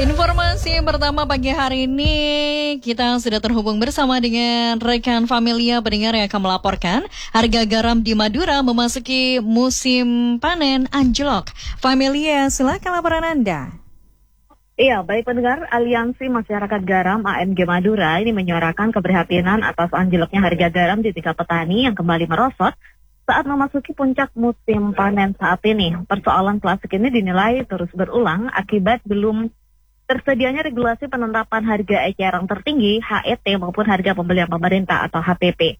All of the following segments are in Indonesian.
Informasi pertama pagi hari ini kita sudah terhubung bersama dengan rekan Familia pendengar yang akan melaporkan harga garam di Madura memasuki musim panen anjlok. Familia, silakan laporan Anda. Iya, baik pendengar, Aliansi Masyarakat Garam AMG Madura ini menyuarakan keprihatinan atas anjloknya harga garam di tingkat petani yang kembali merosot saat memasuki puncak musim panen saat ini. Persoalan klasik ini dinilai terus berulang akibat belum tersedianya regulasi penetapan harga eceran tertinggi HET maupun harga pembelian pemerintah atau HPP.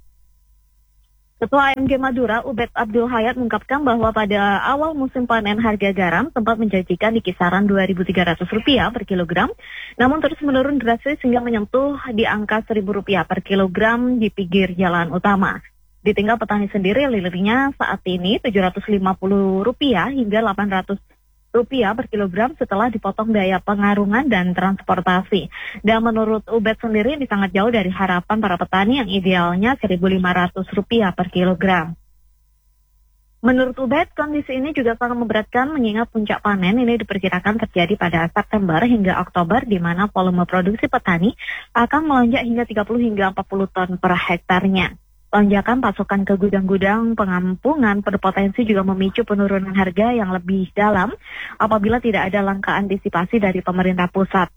Ketua AMG Madura, Ubed Abdul Hayat mengungkapkan bahwa pada awal musim panen harga garam sempat menjanjikan di kisaran Rp2.300 per kilogram, namun terus menurun drastis hingga menyentuh di angka Rp1.000 per kilogram di pinggir jalan utama. Di tingkat petani sendiri lilitnya saat ini Rp750 hingga Rp800 per kilogram setelah dipotong biaya pengarungan dan transportasi. Dan menurut Ubed sendiri ini sangat jauh dari harapan para petani yang idealnya Rp1.500 per kilogram. Menurut Ubed, kondisi ini juga sangat memberatkan mengingat puncak panen ini diperkirakan terjadi pada September hingga Oktober, di mana volume produksi petani akan melonjak hingga 30 hingga 40 ton per hektarnya. Lonjakan pasokan ke gudang-gudang pengampungan berpotensi juga memicu penurunan harga yang lebih dalam apabila tidak ada langkah antisipasi dari pemerintah pusat.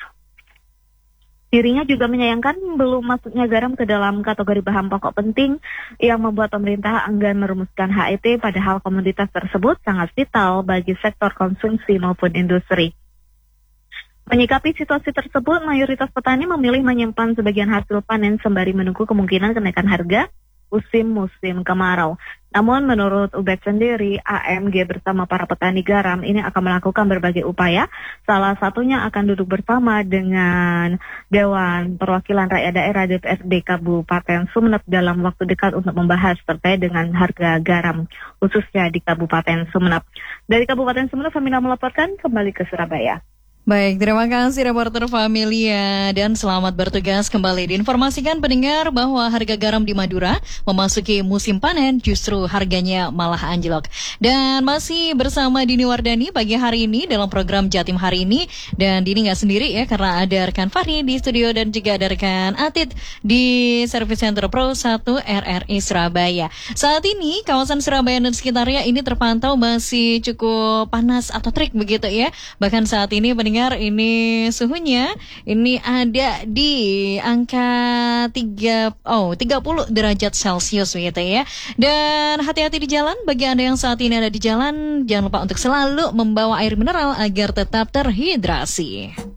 Dirinya juga menyayangkan belum masuknya garam ke dalam kategori bahan pokok penting yang membuat pemerintah enggan merumuskan HET, padahal komoditas tersebut sangat vital bagi sektor konsumsi maupun industri. Menyikapi situasi tersebut, mayoritas petani memilih menyimpan sebagian hasil panen sembari menunggu kemungkinan kenaikan harga musim kemarau. Namun menurut Ubed sendiri, AMG bersama para petani garam ini akan melakukan berbagai upaya. Salah satunya akan duduk bersama dengan Dewan Perwakilan Rakyat Daerah DPRD Kabupaten Sumeneb dalam waktu dekat untuk membahas terkait dengan harga garam khususnya di Kabupaten Sumeneb. Dari Kabupaten Sumeneb, Famina melaporkan kembali ke Surabaya. Baik, terima kasih reporter Familia dan selamat bertugas kembali. Diinformasikan pendengar bahwa harga garam di Madura memasuki musim panen justru harganya malah anjlok. Dan masih bersama Dini Wardani pagi hari ini dalam program Jatim hari ini. Dan Dini nggak sendiri ya, karena ada rekan Fahri di studio dan juga ada rekan Atit di Service Center Pro 1 RRI Surabaya. Saat ini kawasan Surabaya dan sekitarnya ini terpantau masih cukup panas atau terik begitu ya. Bahkan saat ini pendengar ini suhunya ini ada di angka 30 derajat Celcius gitu ya. Dan hati-hati di jalan bagi Anda yang saat ini ada di jalan, jangan lupa untuk selalu membawa air mineral agar tetap terhidrasi.